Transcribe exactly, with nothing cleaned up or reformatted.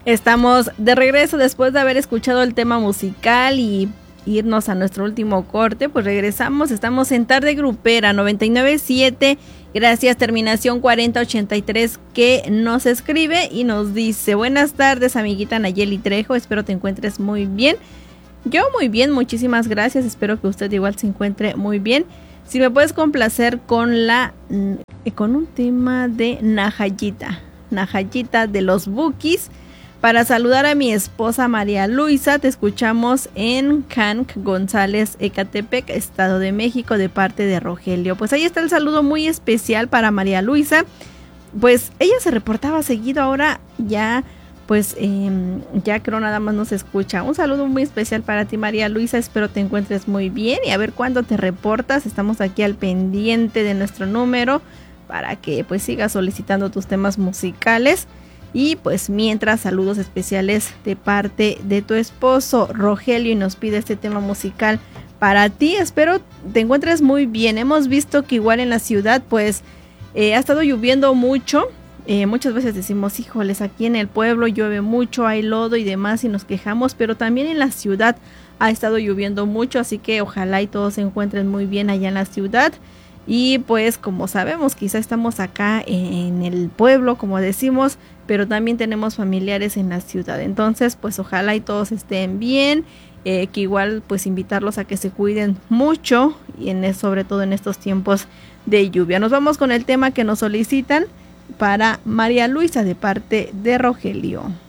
Estamos de regreso después de haber escuchado el tema musical y irnos a nuestro último corte. Pues regresamos, estamos en Tarde Grupera noventa y nueve punto siete. Gracias, terminación cuarenta ochenta y tres, que nos escribe y nos dice: buenas tardes, amiguita Nayeli Trejo, espero te encuentres muy bien. Yo muy bien, muchísimas gracias, espero que usted igual se encuentre muy bien. Si me puedes complacer con la con un tema de Najayita, Najayita de los Bukis, para saludar a mi esposa María Luisa. Te escuchamos en Canc González, Ecatepec, Estado de México, de parte de Rogelio. Pues ahí está el saludo muy especial para María Luisa. Pues ella se reportaba seguido, ahora ya pues eh, ya creo nada más nos escucha. Un saludo muy especial para ti, María Luisa, espero te encuentres muy bien y a ver cuándo te reportas. Estamos aquí al pendiente de nuestro número para que pues sigas solicitando tus temas musicales. Y pues mientras, saludos especiales de parte de tu esposo Rogelio, y nos pide este tema musical para ti. Espero te encuentres muy bien. Hemos visto que igual en la ciudad pues eh, ha estado lloviendo mucho. Eh, muchas veces decimos, híjoles, aquí en el pueblo llueve mucho, hay lodo y demás y nos quejamos, pero también en la ciudad ha estado lloviendo mucho, así que ojalá y todos se encuentren muy bien allá en la ciudad. Y pues como sabemos, quizá estamos acá en el pueblo, como decimos, pero también tenemos familiares en la ciudad. Entonces, pues ojalá y todos estén bien, eh, que igual pues invitarlos a que se cuiden mucho, y en, sobre todo en estos tiempos de lluvia. Nos vamos con el tema que nos solicitan para María Luisa de parte de Rogelio.